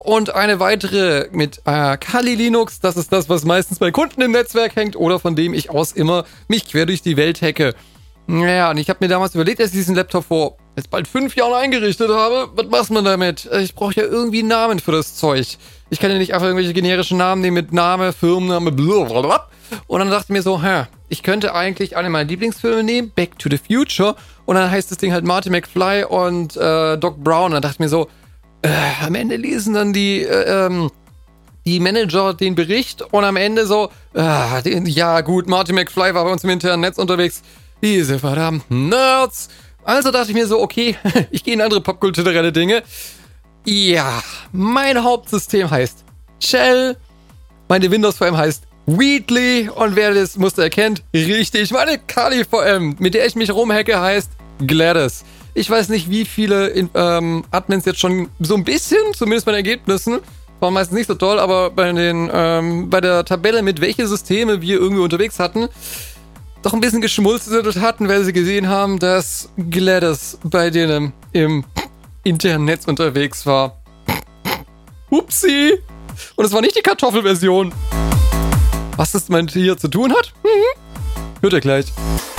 und eine weitere mit Kali Linux. Das ist das, was meistens bei Kunden im Netzwerk hängt oder von dem ich aus immer mich quer durch die Welt hacke. Ja, und ich habe mir damals überlegt, dass ich diesen Laptop vor jetzt bald 5 Jahren eingerichtet habe. Was macht man damit? Ich brauche ja irgendwie einen Namen für das Zeug. Ich kann ja nicht einfach irgendwelche generischen Namen nehmen mit Name, Firmenname, blablabla. Und dann dachte ich mir so, ich könnte eigentlich eine meiner Lieblingsfilme nehmen, Back to the Future. Und dann heißt das Ding halt Marty McFly und Doc Brown. Und dann dachte ich mir so, am Ende lesen dann die Manager den Bericht und am Ende so, ja gut, Marty McFly war bei uns im internen Netz unterwegs. Diese verdammten Nerds. Also dachte ich mir so, okay, ich gehe in andere popkulturelle Dinge. Ja, mein Hauptsystem heißt Shell. Meine Windows-VM heißt Wheatley. Und wer das Muster erkennt, richtig, meine Kali VM, mit der ich mich rumhacke, heißt Gladys. Ich weiß nicht, wie viele Admins jetzt schon so ein bisschen, zumindest bei den Ergebnissen, war meistens nicht so toll, aber bei der Tabelle, mit welche Systeme wir irgendwie unterwegs hatten, doch ein bisschen geschmunzelt hatten, weil sie gesehen haben, dass Gladys bei denen im internen Netz unterwegs war. Upsi! Und es war nicht die Kartoffelversion. Was das mit hier zu tun hat? Hört ihr gleich.